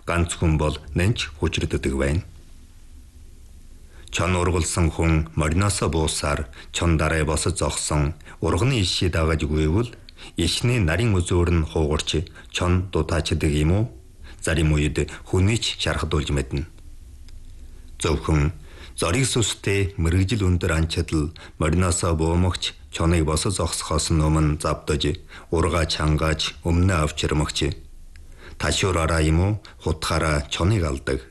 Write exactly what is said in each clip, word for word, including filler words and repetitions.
ганц хүн бол нэнч хүчрддэг байна. Чон ургалсан хүн мориноосоо буусаар чон дараа босож зогсон урганы ишээ дагаж гүйвэл ишний нарийн үзүүр нь хуугарч чон дутаачдаг юм уу? Зарим үед хүнийч шархадуулж мэднэ. Зөвхөн зориг сүстэй мэрэгжил өндөр анчадал мориноосоо буумагч чоныг босож зогсохоос өмнө завдаж ургаа чангааж өмнө авчирмагч ташуураараа юм уу хутгаараа чоныг алдаг.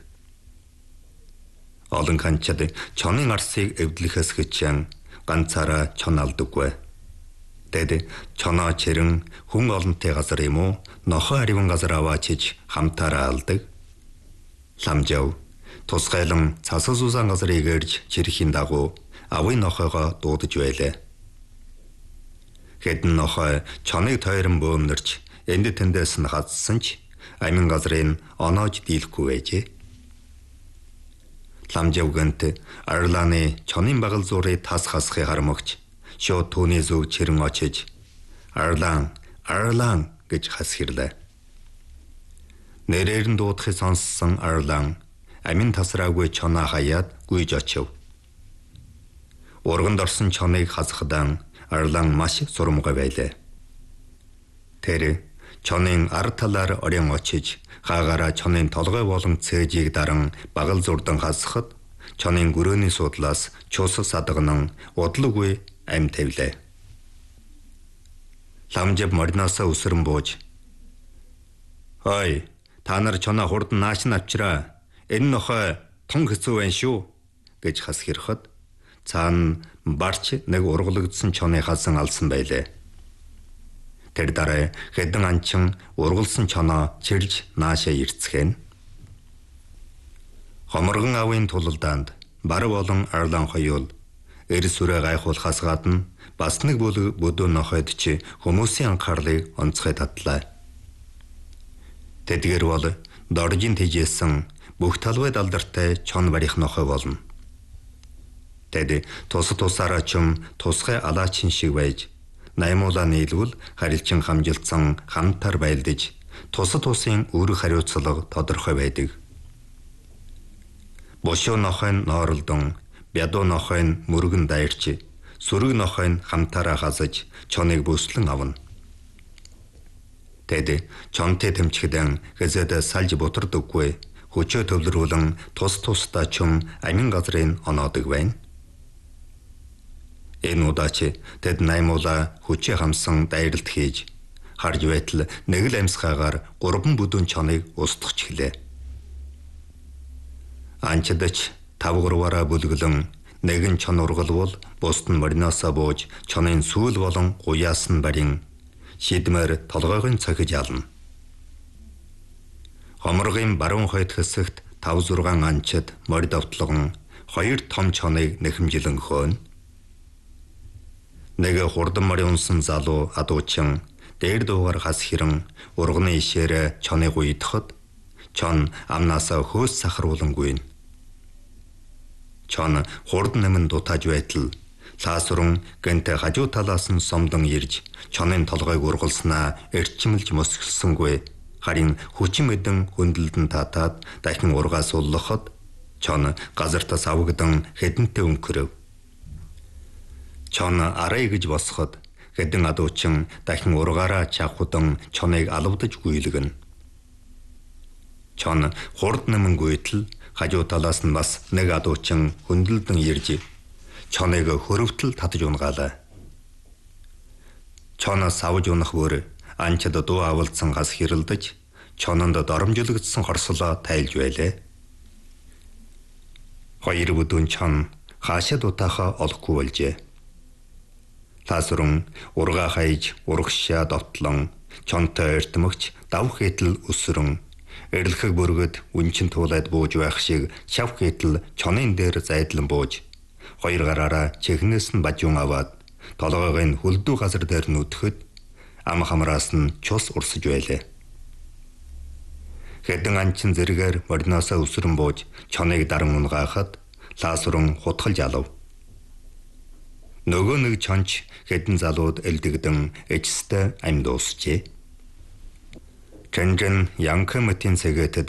Олон канчад чонын арсыг эвдлэхээс хичээн ганцаараа чон алдаггүй. Тэд чоноо чирэн хүн олонтой газар юм уу нохоо ариван газар аваачиж хамтаараа алдаг. Ламжав тусгайлан цасас усан газрыг ирж чирхийн дагуу авын нохоогоо дуудаж байлаа. Хэдэн нохой чоныг тойрон бөөмнөрч энд тэндээс нь хадсан ч амин газрын оноож дийлэхгүй байжээ. Ламжав гэнт Арланы чонын багал зурыг тас хасхыг харамгч шууд түүний зүг чирэн очиж Арлан Арлан гэж хасхирлаа. Нэрээр нь дуудахыг сонссон Арлан амин тасраагүй чоноо хаяад гүйж очив. Урганд орсон чоныг хасахдан Арлан маш сурамгай байлаа. Тэр чонын ар талаар орон очиж хаагаараа чонын толгой болон цээжийг даран багал зурдан хасахад чонын гөрөөний судлаас чус садгнан удлуугүй ам тавилаа. Ламжав мориноосоо өсрөн бууж "Хой, та нар чоноо хурдан нааш нь авчираа. Энэ нохой тун хэцүү байна шүү" гэж хасхирхад цаана барч нэг ургалагдсан чоныг хасан алсан байлаа. Тэр дараа хэдэн анчин ургалсан чоноо чирж наашаа ирцгэн. Хоморгон авын тулалдаанд бар болон Арлан хоёул эрс үрэ гайхуулахаас гадна бас нэг бүдүү нохойд чи хүмүүсийн анхаарлыг онцгой татлаа. Тэдгээр бол доржин тэжээсэн бүх талбай далдартай чон барих нохой болно. Тэд тус тусаараа чум тусгай алаачин шиг байж наймуулаа нийлвэл харилчин хамжилтсан хамтар байлдаж тус тусын үр хариуцлага тодорхой байдаг. Бошоо нохой нь нооролдон, бядуу нохой нь мөргөн дайрч, сүрэг нохой нь хамтаараа хасаж чоныг бүслэн авна. Тэд чонтой тэмчгдэн хэзээд салж бутардаггүй хүчөө төвлөрүүлэн тус тусдаа чум амин газрын оноодаг байна. Энэ удаач тэд наймуула хүчээ хамсан дайралт хийж харж байтал нэг л амьсгаагаар гурван бүдүүн чоныг устгах хэлээ. Анчдач тав гурваараа бүлгэлэн нэгэн чон ургалвал бусд нь мориноосоо бууж чонын сүүл болон гуяас нь барин шидмээр толгойгын цохиж ална. Хоморгын баруун хойд хэсэгт тав зургаан анчид морь давтлаган хоёр том чоныг нэхэмжилэн хөөн. Нэг хурдан морь унсан залуу адуучин дээр дуугаар хас хэрэн урганы ишээрэ чоныг уйдахад чон амнаасаа хөөс сахаруулангүй. Чон хурдан нэмэн дутааж байтал лаасрун гэнтэй хажуу талаас нь сомдон ирж чонын толгойг ургалснаа эрчимлж мосгилсангүй харин хүчин мэдэн хөндлөлдөн татаад дахин ургаас уллахад чон газартаас авагдан хэдэнтэй өнгөрөв. Чон арай гэж босоход хэдэн адуучин дахин ургаараа чавхудан чоныг алавдаж гүйлгэн. Чон хурд нэмэн гүйтэл хажуу талаас нь бас нэг адуучин хөндлөлдөн ирж чоныг хөрөвтөл татаж унгаалаа. Чоноос авж унах бүр анчид дуу авалцсан гас хэрэлдэж чононд доромжлогдсон хорслоо тайлж байлаа. Хоёр бүдүүн чон хаашаа дутаахаа олохгүй болжээ. Лаасрун ургаа хайж урагшаа довтлон чонтой эртмөгч давх хэтл өсрөн эрлэхэг бүргэд үнчин туулаад бууж байх шиг шав хэтл чонын дээр зайдлан бууж хоёр гараараа чихнээс нь бажуун аваад толгойг нь хөлдөө газар дээр нүтгэхэд ам хамраас нь чус урсаж байлаа. Хэдэн анчин зэрэгээр мориноосоо өсрөн бууж чоныг даран унгаахад лаасрун хутгалж алав. Нөгөө нэг чонч хэдэн залууд элдэгдэн эцэстээ амьд уусжээ. Чэнжэн янка мэтийн цэгэтэд